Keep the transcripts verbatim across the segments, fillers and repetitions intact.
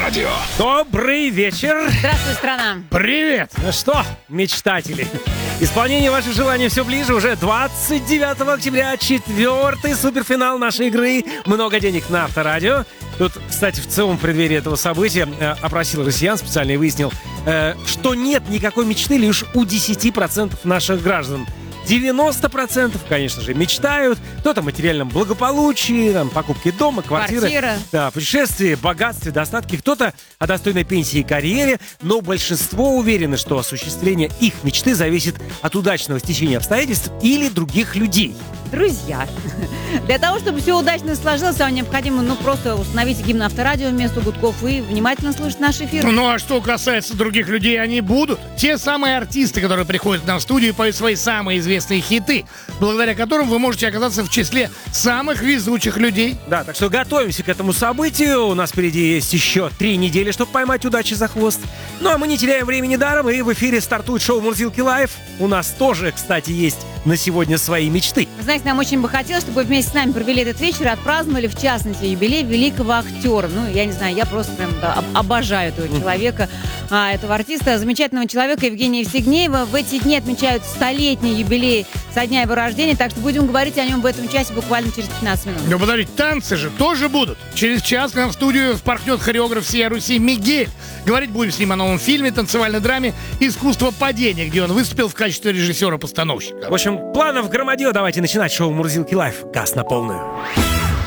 Авторадио. Добрый вечер. Здравствуй, страна. Привет. Ну что, мечтатели? Исполнение ваших желаний все ближе. Уже двадцать девятого октября, четвертый суперфинал нашей игры «Много денег» на Авторадио. Тут, кстати, в целом преддверии этого события э, опросил россиян специально и выяснил, э, что нет никакой мечты лишь у десяти процентов наших граждан. девяносто процентов, конечно же, мечтают. Кто-то о материальном благополучии, там, покупке дома, квартиры, Квартира. да, путешествии, богатстве, достатке. Кто-то о достойной пенсии и карьере. Но большинство уверены, что осуществление их мечты зависит от удачного стечения обстоятельств или других людей. Друзья, для того, чтобы все удачно сложилось, вам необходимо, ну, просто установить гимн Авторадио вместо гудков и внимательно слушать наш эфир. Ну, а что касается других людей, они будут. Те самые артисты, которые приходят к нам в студию и поют свои самые известные хиты, благодаря которым вы можете оказаться в числе самых везучих людей. Да, так что готовимся к этому событию. У нас впереди есть еще три недели, чтобы поймать удачи за хвост. Ну, а мы не теряем времени даром, и в эфире стартует шоу «Мурзилки Лайв». У нас тоже, кстати, есть на сегодня свои мечты. Вы знаете, нам очень бы хотелось, чтобы вы вместе с нами провели этот вечер и отпраздновали, в частности, юбилей великого актера. Ну, я не знаю, я просто прям да, об- обожаю этого человека, а, этого артиста, замечательного человека Евгения Евстигнеева. В эти дни отмечают столетний юбилей со дня его рождения, так что будем говорить о нем в этом часе буквально через пятнадцать минут. Но подождите, танцы же тоже будут. Через час к нам в студию впорхнет хореограф всей Руси Мигель. Говорить будем с ним о новом фильме, танцевальной драме «Искусство падения», где он выступил в качестве режиссера-постановщика. В общем, планов громадье. Давайте начинать шоу «Мурзилки Лайв». Газ на полную.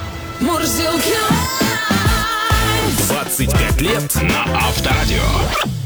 двадцать пять лет на Авторадио.